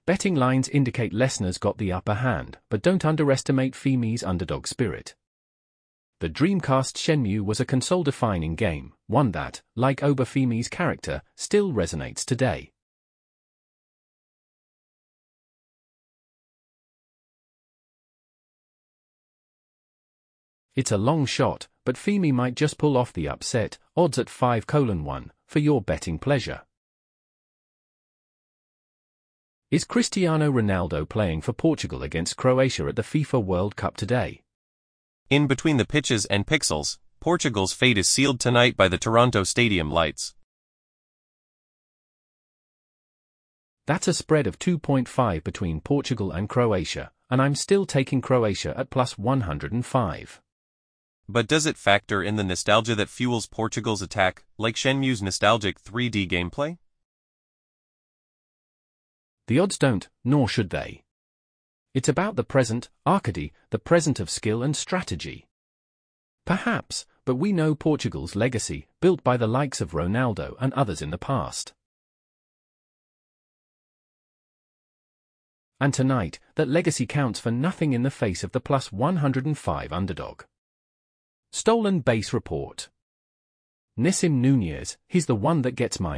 Betting lines indicate Lesnar's got the upper hand, but don't underestimate Fimi's underdog spirit. The Dreamcast Shenmue was a console-defining game, one that, like Obafemi's character, still resonates today. It's a long shot, but Fimi might just pull off the upset, odds at 5:1, for your betting pleasure. Is Cristiano Ronaldo playing for Portugal against Croatia at the FIFA World Cup today? In between the pitches and pixels, Portugal's fate is sealed tonight by the Toronto Stadium lights. That's a spread of 2.5 between Portugal and Croatia, and I'm still taking Croatia at plus 105. But does it factor in the nostalgia that fuels Portugal's attack, like Shenmue's nostalgic 3D gameplay? The odds don't, nor should they. It's about the present, Arcady, the present of skill and strategy. Perhaps, but we know Portugal's legacy, built by the likes of Ronaldo and others in the past. And tonight, that legacy counts for nothing in the face of the plus 105 underdog. Stolen base report. Nissim Nunez, he's the one that gets my